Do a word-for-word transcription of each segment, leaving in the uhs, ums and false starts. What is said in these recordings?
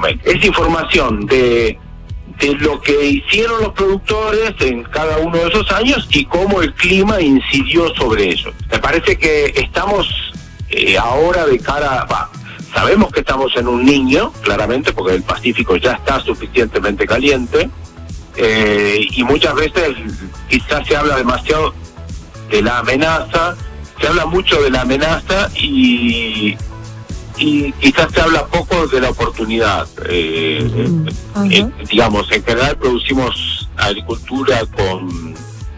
momento. Es información de, de lo que hicieron los productores en cada uno de esos años y cómo el clima incidió sobre ellos. Me parece que estamos eh, ahora de cara... Bah, sabemos que estamos en un niño, claramente, porque el Pacífico ya está suficientemente caliente, eh, y muchas veces quizás se habla demasiado de la amenaza, se habla mucho de la amenaza y, y quizás se habla poco de la oportunidad. Eh, uh-huh. eh, digamos, en general producimos agricultura con...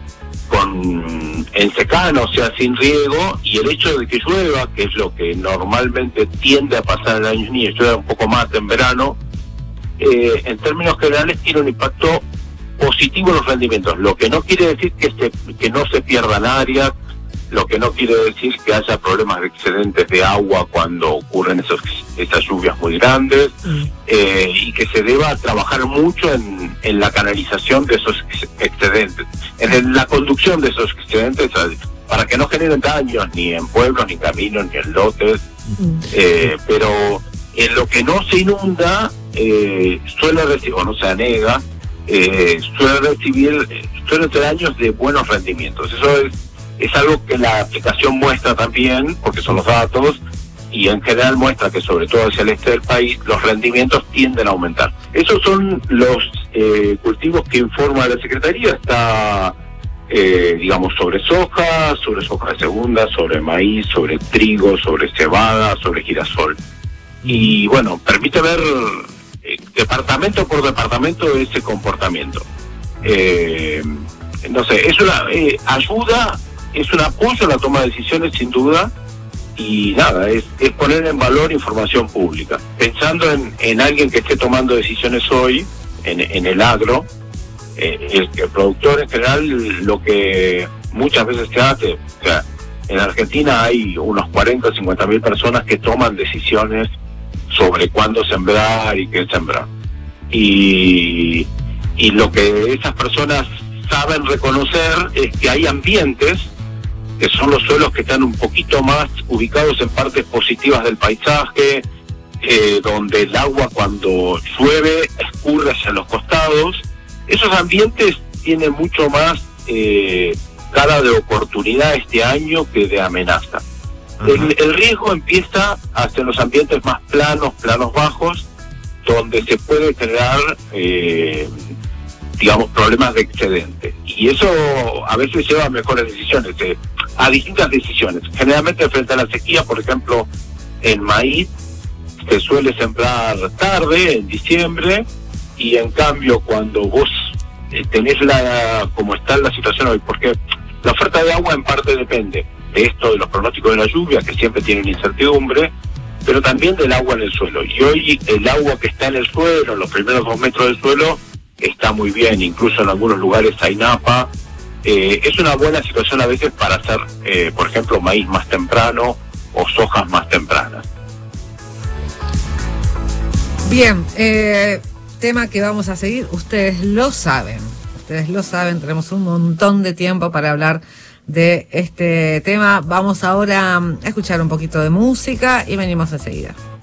con en secano, o sea, sin riego, y el hecho de que llueva, que es lo que normalmente tiende a pasar en el año y llueva un poco más en verano, eh, en términos generales tiene un impacto positivo en los rendimientos, lo que no quiere decir que, se, que no se pierdan áreas, lo que no quiere decir que haya problemas de excedentes de agua cuando ocurren esos, esas lluvias muy grandes, mm. eh, y que se deba trabajar mucho en, en la canalización de esos excedentes, en la conducción de esos excedentes para que no generen daños ni en pueblos, ni en caminos, ni en lotes, mm. eh, pero en lo que no se inunda eh, suele recibir, o no se anega, eh, suele recibir, suele tener años de buenos rendimientos. Eso es Es algo que la aplicación muestra también, porque son los datos, y en general muestra que sobre todo hacia el este del país los rendimientos tienden a aumentar. Esos son los eh, cultivos que informa la Secretaría. Está, eh, digamos, sobre soja, sobre soja de segunda, sobre maíz, sobre trigo, sobre cebada, sobre girasol. Y bueno, permite ver eh, departamento por departamento ese comportamiento. Eh, no sé, es una eh, ayuda... Es un apoyo a la toma de decisiones, sin duda, y nada, es, es poner en valor información pública. Pensando en, en alguien que esté tomando decisiones hoy, en, en el agro, eh, el, el productor en general, lo que muchas veces se hace, o sea, en Argentina hay unos cuarenta o cincuenta mil personas que toman decisiones sobre cuándo sembrar y qué sembrar. Y, y lo que esas personas saben reconocer es que hay ambientes que son los suelos que están un poquito más ubicados en partes positivas del paisaje, eh, donde el agua cuando llueve escurre hacia los costados. Esos ambientes tienen mucho más eh, cara de oportunidad este año que de amenaza. El, el riesgo empieza hacia los ambientes más planos, planos bajos, donde se puede generar eh, digamos, problemas de excedente. Y eso a veces lleva a mejores decisiones, eh, a distintas decisiones. Generalmente frente a la sequía, por ejemplo, en maíz se suele sembrar tarde, en diciembre, y en cambio cuando vos eh, tenés la, como está la situación hoy, porque la oferta de agua en parte depende de esto, de los pronósticos de la lluvia, que siempre tienen incertidumbre, pero también del agua en el suelo. Y hoy el agua que está en el suelo, en los primeros dos metros del suelo, está muy bien, incluso en algunos lugares hay napa. Eh, es una buena situación a veces para hacer, eh, por ejemplo, maíz más temprano o sojas más tempranas. Bien, eh, tema que vamos a seguir, ustedes lo saben, ustedes lo saben, tenemos un montón de tiempo para hablar de este tema. Vamos ahora a escuchar un poquito de música y venimos enseguida.